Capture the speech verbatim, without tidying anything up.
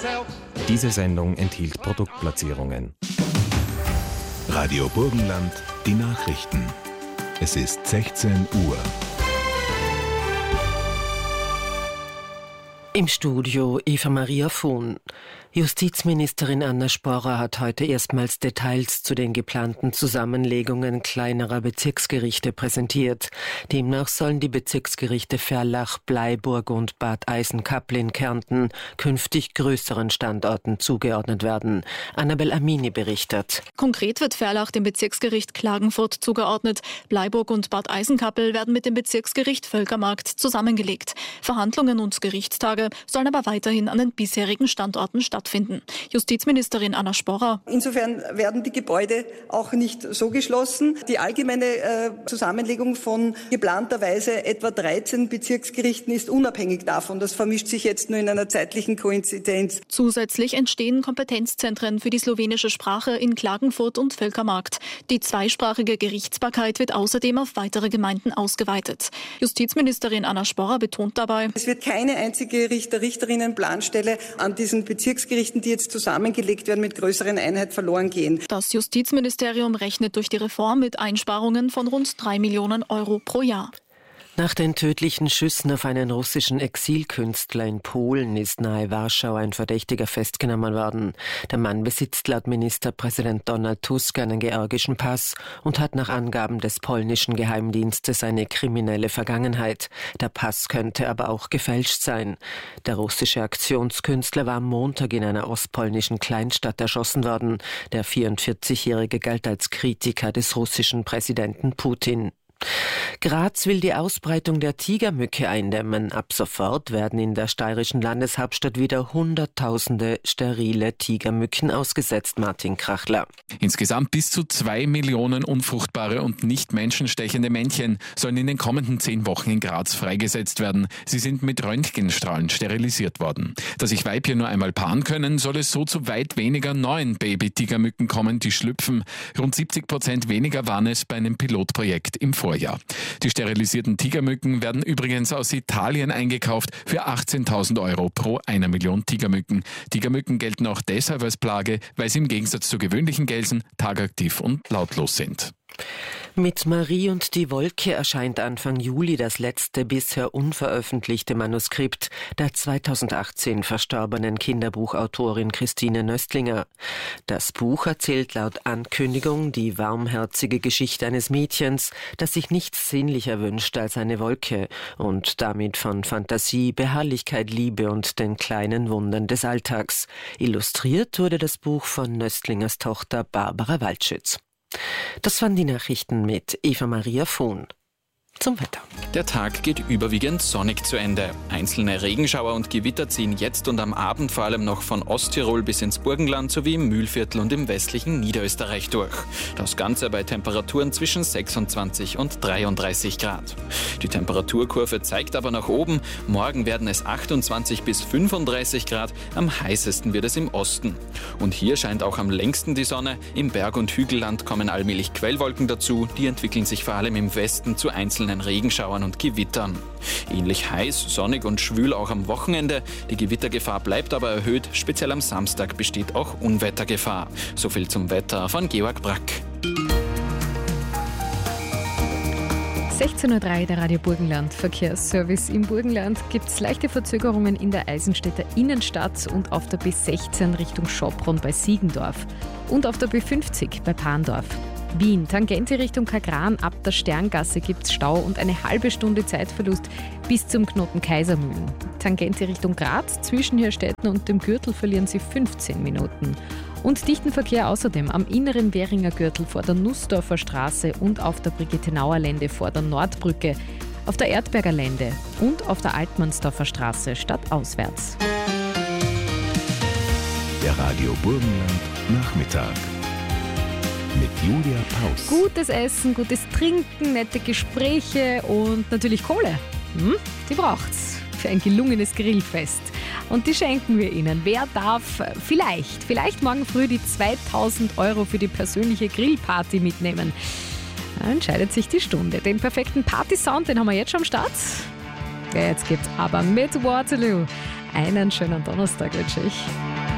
Diese Sendung enthielt Produktplatzierungen. Radio Burgenland, die Nachrichten. Es ist sechzehn Uhr. Im Studio Eva Maria Vohn. Justizministerin Anna Sporrer hat heute erstmals Details zu den geplanten Zusammenlegungen kleinerer Bezirksgerichte präsentiert. Demnach sollen die Bezirksgerichte Verlach, Bleiburg und Bad Eisenkappel in Kärnten künftig größeren Standorten zugeordnet werden. Annabel Amini berichtet. Konkret wird Verlach dem Bezirksgericht Klagenfurt zugeordnet. Bleiburg und Bad Eisenkappel werden mit dem Bezirksgericht Völkermarkt zusammengelegt. Verhandlungen und Gerichtstage sollen aber weiterhin an den bisherigen Standorten stattfinden. Justizministerin Anna Sporrer. Insofern werden die Gebäude auch nicht so geschlossen. Die allgemeine äh, Zusammenlegung von geplanterweise etwa dreizehn Bezirksgerichten ist unabhängig davon. Das vermischt sich jetzt nur in einer zeitlichen Koinzidenz. Zusätzlich entstehen Kompetenzzentren für die slowenische Sprache in Klagenfurt und Völkermarkt. Die zweisprachige Gerichtsbarkeit wird außerdem auf weitere Gemeinden ausgeweitet. Justizministerin Anna Sporrer betont dabei: Es wird keine einzige Richter, Richterinnen, Planstelle an diesen Bezirksgerichten, die jetzt zusammengelegt werden, mit größeren Einheiten verloren gehen. Das Justizministerium rechnet durch die Reform mit Einsparungen von rund drei Millionen Euro pro Jahr. Nach den tödlichen Schüssen auf einen russischen Exilkünstler in Polen ist nahe Warschau ein Verdächtiger festgenommen worden. Der Mann besitzt laut Ministerpräsident Donald Tusk einen georgischen Pass und hat nach Angaben des polnischen Geheimdienstes eine kriminelle Vergangenheit. Der Pass könnte aber auch gefälscht sein. Der russische Aktionskünstler war am Montag in einer ostpolnischen Kleinstadt erschossen worden. Der vierundvierzigjährige galt als Kritiker des russischen Präsidenten Putin. Graz will die Ausbreitung der Tigermücke eindämmen. Ab sofort werden in der steirischen Landeshauptstadt wieder Hunderttausende sterile Tigermücken ausgesetzt. Martin Krachler. Insgesamt bis zu zwei Millionen unfruchtbare und nicht menschenstechende Männchen sollen in den kommenden zehn Wochen in Graz freigesetzt werden. Sie sind mit Röntgenstrahlen sterilisiert worden. Da sich Weibchen nur einmal paaren können, soll es so zu weit weniger neuen Baby-Tigermücken kommen, die schlüpfen. Rund siebzig Prozent weniger waren es bei einem Pilotprojekt im Vorjahr. Die sterilisierten Tigermücken werden übrigens aus Italien eingekauft für achtzehntausend Euro pro einer Million Tigermücken. Tigermücken gelten auch deshalb als Plage, weil sie im Gegensatz zu gewöhnlichen Gelsen tagaktiv und lautlos sind. Mit Marie und die Wolke erscheint Anfang Juli das letzte bisher unveröffentlichte Manuskript der zweitausendachtzehn verstorbenen Kinderbuchautorin Christine Nöstlinger. Das Buch erzählt laut Ankündigung die warmherzige Geschichte eines Mädchens, das sich nichts sehnlicher wünscht als eine Wolke und damit von Fantasie, Beharrlichkeit, Liebe und den kleinen Wundern des Alltags. Illustriert wurde das Buch von Nöstlingers Tochter Barbara Waldschütz. Das waren die Nachrichten mit Eva Maria Vohn. Zum Wetter. Der Tag geht überwiegend sonnig zu Ende. Einzelne Regenschauer und Gewitter ziehen jetzt und am Abend vor allem noch von Osttirol bis ins Burgenland sowie im Mühlviertel und im westlichen Niederösterreich durch. Das Ganze bei Temperaturen zwischen sechsundzwanzig und dreiunddreißig Grad. Die Temperaturkurve zeigt aber nach oben. Morgen werden es achtundzwanzig bis fünfunddreißig Grad. Am heißesten wird es im Osten. Und hier scheint auch am längsten die Sonne. Im Berg- und Hügelland kommen allmählich Quellwolken dazu. Die entwickeln sich vor allem im Westen zu einzelnen Regenschauern und Gewittern. Ähnlich heiß, sonnig und schwül auch am Wochenende. Die Gewittergefahr bleibt aber erhöht. Speziell am Samstag besteht auch Unwettergefahr. So viel zum Wetter von Georg Brack. sechzehn Uhr drei, der Radio Burgenland Verkehrsservice. Im Burgenland gibt es leichte Verzögerungen in der Eisenstädter Innenstadt und auf der B sechzehn Richtung Schopron bei Siegendorf und auf der B fünfzig bei Parndorf. Wien, Tangente Richtung Kagran, ab der Sterngasse gibt's Stau und eine halbe Stunde Zeitverlust bis zum Knoten Kaisermühlen. Tangente Richtung Graz, zwischen Hirstetten und dem Gürtel verlieren Sie fünfzehn Minuten. Und dichten Verkehr außerdem am inneren Währinger Gürtel vor der Nussdorfer Straße und auf der Brigittenauer Lände vor der Nordbrücke, auf der Erdberger Lände und auf der Altmannsdorfer Straße stadtauswärts. Der Radio Burgenland Nachmittag mit Julia Paus. Gutes Essen, gutes Trinken, nette Gespräche und natürlich Kohle. Hm? Die braucht's für ein gelungenes Grillfest. Und die schenken wir Ihnen. Wer darf vielleicht, vielleicht morgen früh die zweitausend Euro für die persönliche Grillparty mitnehmen? Da entscheidet sich die Stunde. Den perfekten Party-Sound, den haben wir jetzt schon am Start. Ja, jetzt geht's aber mit Waterloo. Einen schönen Donnerstag wünsche ich.